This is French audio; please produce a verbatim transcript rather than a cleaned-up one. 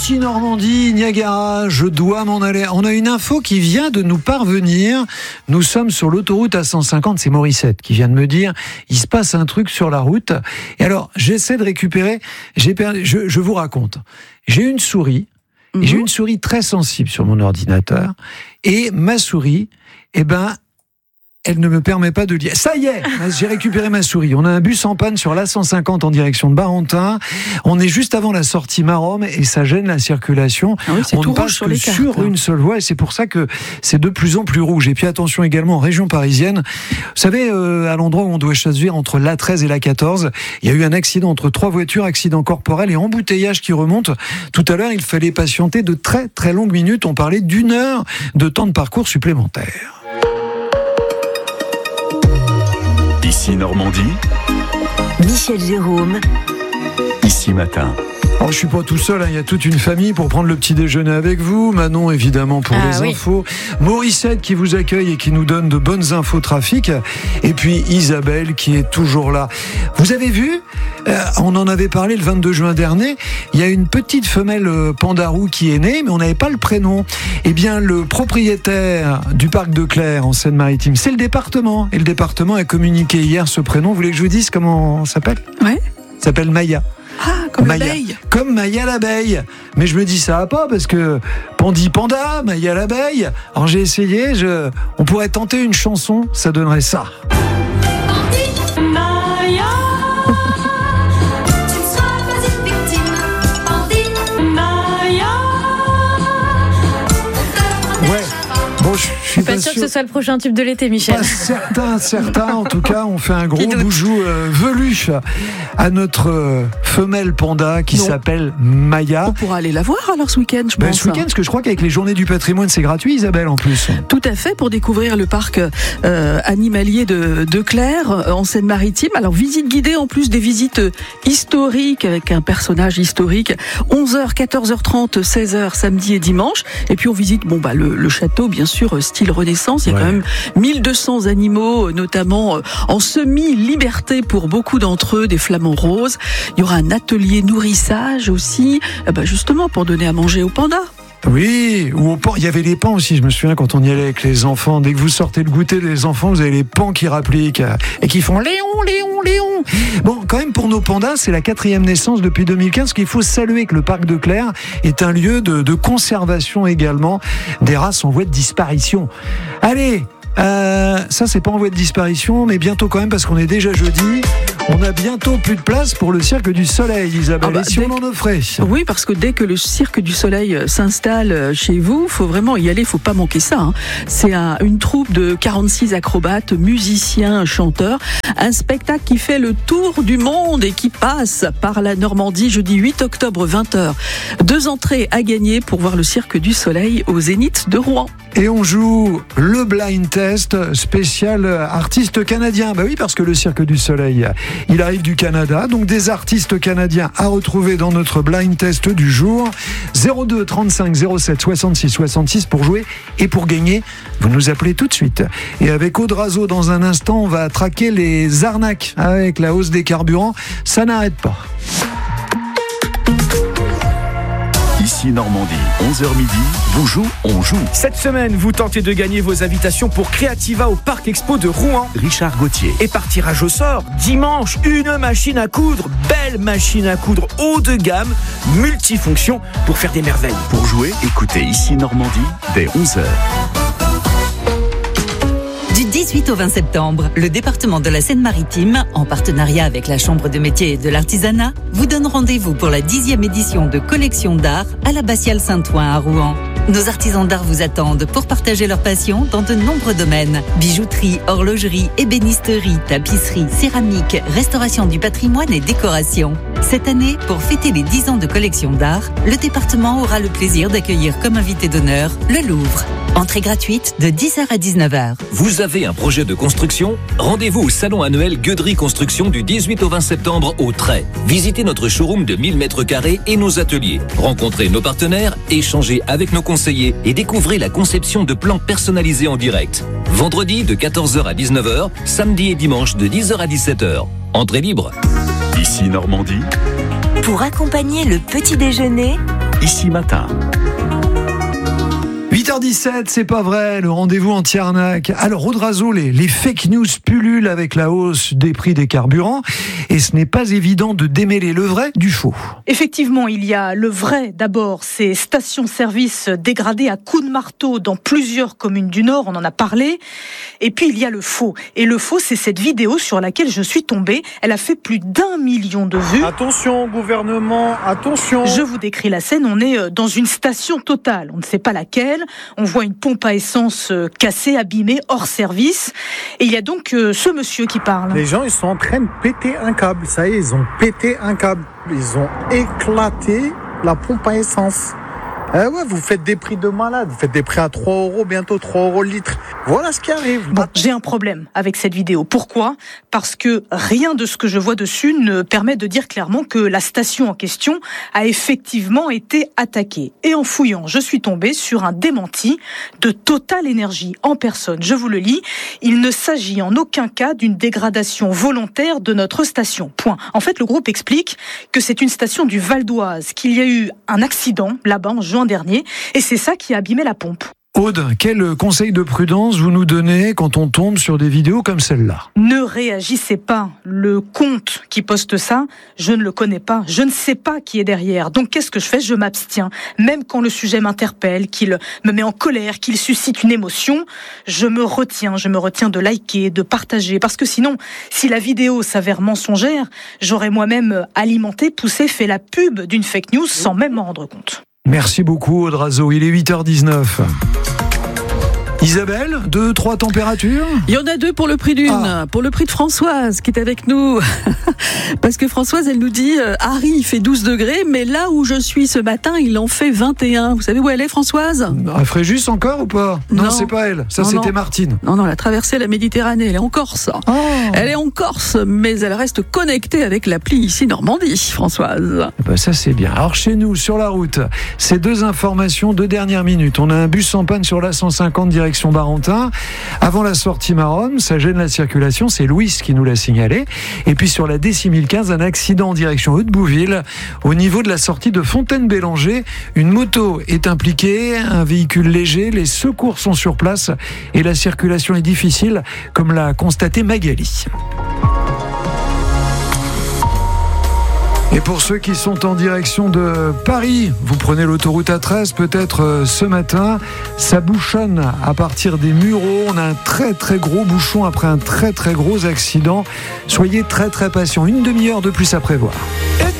Ici Normandie, Niagara, je dois m'en aller. On a une info qui vient de nous parvenir. Nous sommes sur l'autoroute A cent cinquante, c'est Morissette qui vient de me dire, il se passe un truc sur la route. Et alors, j'essaie de récupérer, j'ai perdu, je, je vous raconte. J'ai une souris, mmh. et j'ai une souris très sensible sur mon ordinateur, et ma souris, eh ben, elle ne me permet pas de lire. Ça y est, j'ai récupéré ma souris. On a un bus en panne sur l'A cent cinquante en direction de Barentin. On est juste avant la sortie Maromme et ça gêne la circulation. Ah oui, on ne passe sur, que les cartes, sur hein. une seule voie et c'est pour ça que c'est de plus en plus rouge. Et puis attention également en région parisienne. Vous savez, euh, à l'endroit où on doit choisir entre l'A treize et l'A quatorze, il y a eu un accident entre trois voitures, accident corporel et embouteillage qui remonte. Tout à l'heure, il fallait patienter de très très longues minutes. On parlait d'une heure de temps de parcours supplémentaire. Ici Normandie, Michel Jérôme, Ici Matin. Alors, je suis pas tout seul, hein. Il y a toute une famille pour prendre le petit déjeuner avec vous. Manon, évidemment, pour ah, les oui. infos. Morissette qui vous accueille et qui nous donne de bonnes infos trafic. Et puis Isabelle qui est toujours là. Vous avez vu, euh, on en avait parlé le vingt-deux juin dernier, il y a une petite femelle pandarou qui est née, mais on n'avait pas le prénom. Eh bien, le propriétaire du parc de Clères en Seine-Maritime, c'est le département. Et le département a communiqué hier ce prénom. Vous voulez que je vous dise comment on s'appelle ? Ouais. Il s'appelle Maya. Ah, comme Maya. l'abeille. Comme Maya l'abeille. Mais je me dis ça va pas parce que Pandi Panda, Maya l'abeille. Alors j'ai essayé, je... on pourrait tenter une chanson, ça donnerait ça. Pandi, Maya, tu ne seras pas une victime. Pandi, Maya, ouais. Bon, je suis pas, pas sûr que ce soit le prochain tube de l'été, Michel. Pas certain, certain. En tout cas, on fait un gros boujou euh, veluche à notre euh, femelle panda qui non. s'appelle Maya. On pourra aller la voir alors ce week-end, je ben, pense. Ce week-end, parce que je crois qu'avec les journées du patrimoine, c'est gratuit, Isabelle, en plus. Tout à fait, pour découvrir le parc euh, animalier de, de Clères euh, en Seine-Maritime. Alors, visite guidée en plus des visites historiques avec un personnage historique. onze heures, quatorze heures trente, seize heures samedi et dimanche. Et puis on visite bon bah le, le château, bien sûr, style Renaissance. Il y a ouais. quand même mille deux cents animaux, notamment en semi-liberté pour beaucoup d'entre eux, des flamants roses. Il y aura un atelier nourrissage aussi, eh ben justement pour donner à manger aux pandas. Oui, ou au pan. Il y avait les pans aussi, je me souviens quand on y allait avec les enfants. Dès que vous sortez le goûter des enfants, vous avez les pans qui rappliquent et qui font Léon, Léon, Léon. Bon, quand même pour nos pandas, c'est la quatrième naissance depuis deux mille quinze, qu'il faut saluer que le parc de Clères est un lieu de, de conservation également des races en voie de disparition. Allez, euh, ça c'est pas en voie de disparition, mais bientôt quand même parce qu'on est déjà jeudi. On a bientôt plus de place pour le Cirque du Soleil, Isabelle. Ah bah, et si on en offrait ? Oui, parce que dès que le Cirque du Soleil s'installe chez vous, il faut vraiment y aller, il ne faut pas manquer ça. Hein. C'est un, une troupe de quarante-six acrobates, musiciens, chanteurs. Un spectacle qui fait le tour du monde et qui passe par la Normandie jeudi huit octobre, vingt heures. Deux entrées à gagner pour voir le Cirque du Soleil au Zénith de Rouen. Et on joue le blind test spécial artiste canadien. Bah oui, parce que le Cirque du Soleil, il arrive du Canada. Donc des artistes canadiens à retrouver dans notre blind test du jour. zéro deux trente-cinq zéro sept soixante-six soixante-six pour jouer et pour gagner. Vous nous appelez tout de suite. Et avec Aude Razo, dans un instant, on va traquer les arnaques avec la hausse des carburants. Ça n'arrête pas. Ici Normandie, onze heures midi, vous jouez, on joue. Cette semaine, vous tentez de gagner vos invitations pour Creativa au Parc Expo de Rouen. Richard Gauthier. Et par tirage au sort, dimanche, une machine à coudre, belle machine à coudre haut de gamme, multifonction pour faire des merveilles. Pour jouer, écoutez Ici Normandie dès onze heures. Du dix-huit au vingt septembre, le département de la Seine-Maritime, en partenariat avec la Chambre de métiers et de l'artisanat, vous donne rendez-vous pour la dixième édition de Collection d'art à l'Abbatiale Saint-Ouen à Rouen. Nos artisans d'art vous attendent pour partager leur passion dans de nombreux domaines. Bijouterie, horlogerie, ébénisterie, tapisserie, céramique, restauration du patrimoine et décoration. Cette année, pour fêter les dix ans de Collection d'art, le département aura le plaisir d'accueillir comme invité d'honneur le Louvre. Entrée gratuite de dix heures à dix-neuf heures. Vous avez un projet de construction ? Rendez-vous au salon annuel Gueuderie Construction du dix-huit au vingt septembre au Trait. Visitez notre showroom de mille mètres carrés et nos ateliers. Rencontrez nos partenaires, échangez avec nos conseillers et découvrez la conception de plans personnalisés en direct. Vendredi de quatorze heures à dix-neuf heures, samedi et dimanche de dix heures à dix-sept heures. Entrée libre. Ici Normandie. Pour accompagner le petit déjeuner, Ici Matin. huit heures dix-sept, c'est pas vrai, le rendez-vous anti-arnaque. Alors, Audrazo, les, les fake news pullulent avec la hausse des prix des carburants et ce n'est pas évident de démêler le vrai du faux. Effectivement, il y a le vrai d'abord, ces stations-service dégradées à coups de marteau dans plusieurs communes du Nord, on en a parlé. Et puis il y a le faux. Et le faux, c'est cette vidéo sur laquelle je suis tombée. Elle a fait plus d'un million de vues. Attention, gouvernement, attention. Je vous décris la scène, on est dans une station Total, on ne sait pas laquelle. On voit une pompe à essence cassée, abîmée, hors service. Et il y a donc ce monsieur qui parle. Les gens, ils sont en train de péter un câble. Ça y est, ils ont pété un câble. Ils ont éclaté la pompe à essence. Eh ouais, vous faites des prix de malade. Vous faites des prix à trois euros, bientôt trois euros le litre. Voilà ce qui arrive. Bon, j'ai un problème avec cette vidéo. Pourquoi ? Parce que rien de ce que je vois dessus ne permet de dire clairement que la station en question a effectivement été attaquée. Et en fouillant, je suis tombée sur un démenti de Total Énergie en personne. Je vous le lis. Il ne s'agit en aucun cas d'une dégradation volontaire de notre station. Point. En fait, le groupe explique que c'est une station du Val d'Oise, qu'il y a eu un accident là-bas en juin dernier, et c'est ça qui a abîmé la pompe. Aude, quel conseil de prudence vous nous donnez quand on tombe sur des vidéos comme celle-là ? Ne réagissez pas. Le compte qui poste ça, je ne le connais pas. Je ne sais pas qui est derrière. Donc qu'est-ce que je fais ? Je m'abstiens. Même quand le sujet m'interpelle, qu'il me met en colère, qu'il suscite une émotion, je me retiens. Je me retiens de liker, de partager. Parce que sinon, si la vidéo s'avère mensongère, j'aurais moi-même alimenté, poussé, fait la pub d'une fake news sans même m'en rendre compte. Merci beaucoup Audrazo, il est huit heures dix-neuf. Isabelle, deux, trois températures ? Il y en a deux pour le prix d'une, ah. pour le prix de Françoise qui est avec nous. Parce que Françoise, elle nous dit, euh, Harry, il fait douze degrés, mais là où je suis ce matin, il en fait vingt et un. Vous savez où elle est, Françoise ? À Fréjus encore ou pas ? Non, non, c'est pas elle. Ça, non, c'était non. Martine. Non, non, elle a traversé la Méditerranée. Elle est en Corse. Oh. Elle est en Corse, mais elle reste connectée avec l'appli ici Normandie, Françoise. Ben ça, c'est bien. Alors, chez nous, sur la route, ces deux informations de dernière minute. On a un bus en panne sur la cent cinquante direction Barentin. Avant la sortie Maronne, ça gêne la circulation. C'est Louis qui nous l'a signalé. Et puis, sur la D six mille quinze, un accident en direction Haute-Bouville. Au niveau de la sortie de Fontaine-Bélanger, une moto est impliquée, un véhicule léger. Les secours sont sur place et la circulation est difficile, comme l'a constaté Magali. Et pour ceux qui sont en direction de Paris, vous prenez l'autoroute A treize peut-être ce matin, ça bouchonne à partir des Mureaux. On a un très très gros bouchon après un très très gros accident. Soyez très très patients, une demi-heure de plus à prévoir.